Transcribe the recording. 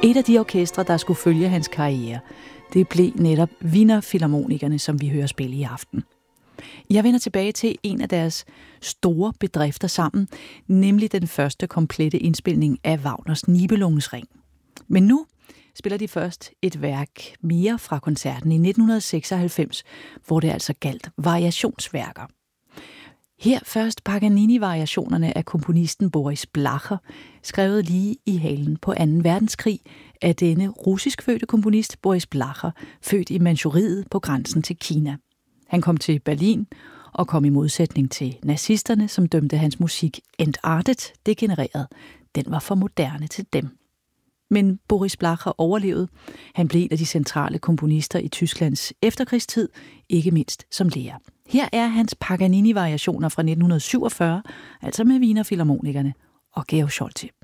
Et af de orkestre, der skulle følge hans karriere, det blev netop Wiener Philharmonikerne, som vi hører spille i aften. Jeg vender tilbage til en af deres store bedrifter sammen, nemlig den første komplette indspilning af Wagners Nibelungens Ring. Men nu spiller de først et værk mere fra koncerten i 1996, hvor det altså galt variationsværker. Her først Paganini-variationerne af komponisten Boris Blacher, skrevet lige i halen på 2. verdenskrig af denne russiskfødte komponist Boris Blacher, født i Manchuriet på grænsen til Kina. Han kom til Berlin og kom i modsætning til nazisterne, som dømte hans musik entartet, degenereret. Den var for moderne til dem. Men Boris Blacher overlevede. Han blev en af de centrale komponister i Tysklands efterkrigstid, ikke mindst som lærer. Her er hans Paganini-variationer fra 1947, altså med Wiener Philharmonikerne og Georg Scholti.